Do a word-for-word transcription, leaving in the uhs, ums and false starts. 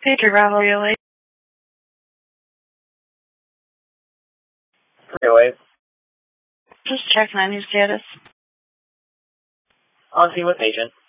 Patriot Bravo, you're late. three oh eight. Just check ninety status. On scene with agent.